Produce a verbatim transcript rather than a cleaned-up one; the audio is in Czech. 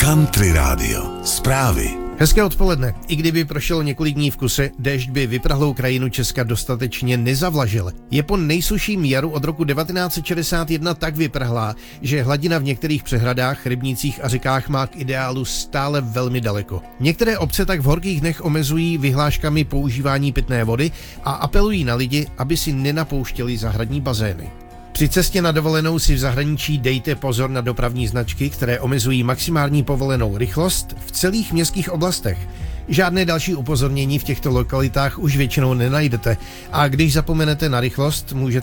Country Radio. Zprávy. Hezké odpoledne. I kdyby prošlo několik dní v kuse, déšť by vyprahlou krajinu Česka dostatečně nezavlažil. Je po nejsušším jaru od roku devatenáct set šedesát jedna tak vyprahlá, že hladina v některých přehradách, rybnících a řekách má k ideálu stále velmi daleko. Některé obce tak v horkých dnech omezují vyhláškami používání pitné vody a apelují na lidi, aby si nenapouštěli zahradní bazény. Při cestě na dovolenou si v zahraničí dejte pozor na dopravní značky, které omezují maximální povolenou rychlost v celých městských oblastech. Žádné další upozornění v těchto lokalitách už většinou nenajdete a když zapomenete na rychlost, můžete